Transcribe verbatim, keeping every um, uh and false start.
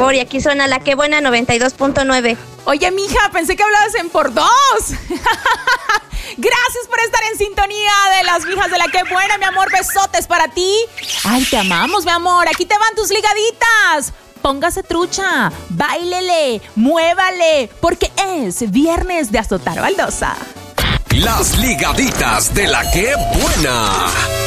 favor, y aquí suena La Qué Buena noventa y dos punto nueve. Oye, mija, pensé que hablabas en por dos. Gracias por estar en sintonía de las mijas de La Qué Buena, mi amor. Besotes para ti. Ay, te amamos, mi amor. Aquí te van tus ligaditas. Póngase trucha, báilele, muévale, porque es viernes de azotar baldosa. Las ligaditas de La Qué Buena.